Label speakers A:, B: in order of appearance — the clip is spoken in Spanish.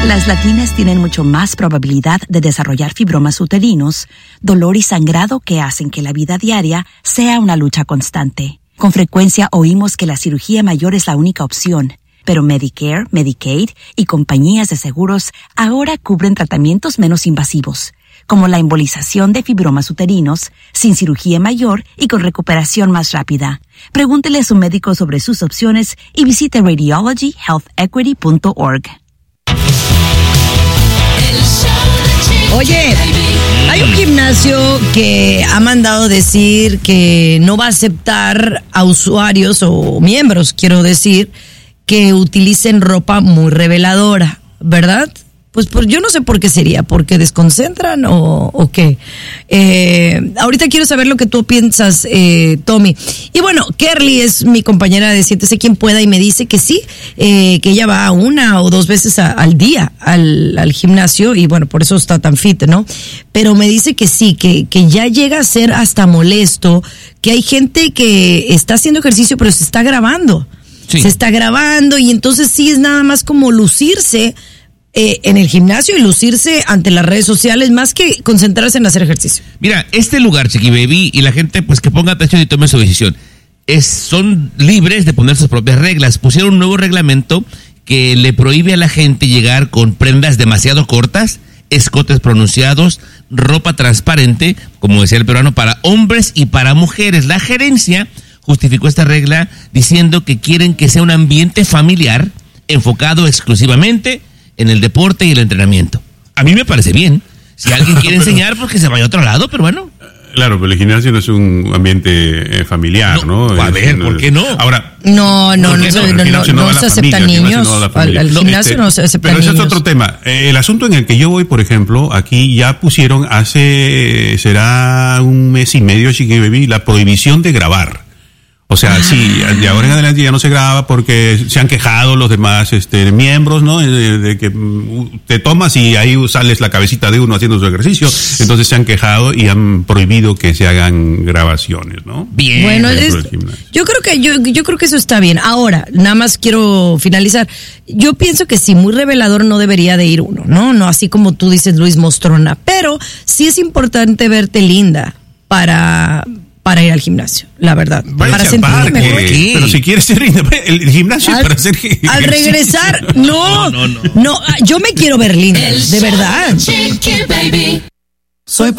A: Las latinas tienen mucho más probabilidad de desarrollar fibromas uterinos, dolor y sangrado que hacen que la vida diaria sea una lucha constante. Con frecuencia oímos que la cirugía mayor es la única opción, pero Medicare, Medicaid y compañías de seguros ahora cubren tratamientos menos invasivos, como la embolización de fibromas uterinos, sin cirugía mayor y con recuperación más rápida. Pregúntele a su médico sobre sus opciones y visite radiologyhealthequity.org.
B: Oye, hay un gimnasio que ha mandado decir que no va a aceptar a usuarios o miembros, quiero decir, que utilicen ropa muy reveladora, ¿verdad? Pues yo no sé por qué sería, porque desconcentran o qué. Ahorita quiero saber lo que tú piensas, Tommy. Y bueno, Kerly es mi compañera de Siéntese Quien Pueda y me dice que sí, que ella va 1 o 2 veces al día al gimnasio y bueno, por eso está tan fit, ¿no? Pero me dice que sí, que ya llega a ser hasta molesto, que hay gente que está haciendo ejercicio pero se está grabando. Sí. Se está grabando y entonces sí es nada más como lucirse en el gimnasio y lucirse ante las redes sociales más que concentrarse en hacer ejercicio.
C: Mira, este lugar, Chiqui Baby, y la gente pues que ponga atención y tome su decisión, son libres de poner sus propias reglas. Pusieron un nuevo reglamento que le prohíbe a la gente llegar con prendas demasiado cortas, escotes pronunciados, ropa transparente, como decía el peruano, para hombres y para mujeres. La gerencia justificó esta regla diciendo que quieren que sea un ambiente familiar enfocado exclusivamente en el deporte y el entrenamiento. A mí me parece bien. Si alguien quiere enseñar, pues que se vaya a otro lado, pero bueno.
D: Claro, pero el gimnasio no es un ambiente familiar, ¿no?
C: A ver, ¿por qué no?
D: Ahora,
B: no se aceptan niños. Al gimnasio no se aceptan niños.
D: Pero ese es otro tema. El asunto en el que yo voy, por ejemplo, aquí ya pusieron será 1 mes y medio, Chiqui Baby, la prohibición de grabar. O sea, sí, de ahora en adelante ya no se graba porque se han quejado los demás miembros, ¿no? De que te tomas y ahí sales la cabecita de uno haciendo su ejercicio. Entonces se han quejado y han prohibido que se hagan grabaciones, ¿no?
B: Bien. Bueno, yo creo que eso está bien. Ahora, nada más quiero finalizar. Yo pienso que sí, muy revelador no debería de ir uno, ¿no? No así como tú dices, Luis Mostrona. Pero sí es importante verte linda para ir al gimnasio, la verdad. Para sentirme mejor.
D: Pero si quieres ser linda, el gimnasio para hacer
B: al regresar, no, yo me quiero ver linda, de verdad.
E: Soy